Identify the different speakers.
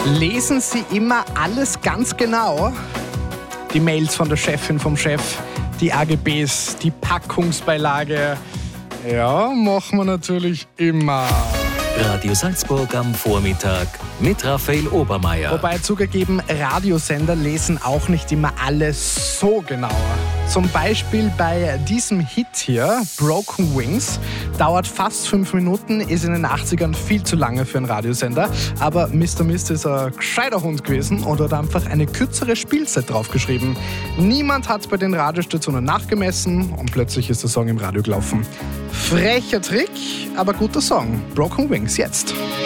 Speaker 1: Lesen Sie immer alles ganz genau? Die Mails von der Chefin, vom Chef, die AGBs, die Packungsbeilage. Ja, machen wir natürlich immer.
Speaker 2: Radio Salzburg am Vormittag mit Raphael Obermeier.
Speaker 1: Wobei zugegeben, Radiosender lesen auch nicht immer alles so genauer. Zum Beispiel bei diesem Hit hier, Broken Wings, dauert fast 5 Minuten, ist in den 80ern viel zu lange für einen Radiosender. Aber Mr. Mist ist ein gescheiter Hund gewesen und hat einfach eine kürzere Spielzeit draufgeschrieben. Niemand hat bei den Radiostationen nachgemessen und plötzlich ist der Song im Radio gelaufen. Frecher Trick, aber guter Song. Broken Wings jetzt.